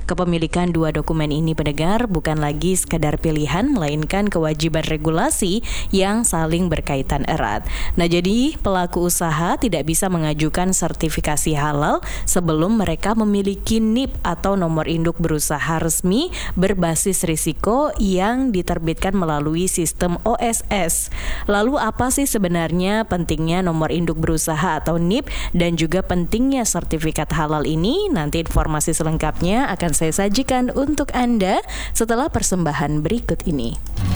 Kepemilikan dua dokumen ini pendengar bukan lagi sekadar pilihan, melainkan kewajiban regulasi yang saling berkaitan erat. Nah, jadi pelaku usaha tidak bisa mengajukan sertifikasi halal sebelum mereka memiliki NIP atau nomor induk berusaha resmi berbasis risiko yang diterbitkan melalui sistem OSS. Lalu apa sih sebenarnya pentingnya nomor induk berusaha atau NIP dan juga pentingnya sertifikat halal ini? Nanti informasi selengkapnya akan saya sajikan untuk Anda setelah persembahan berikut ini.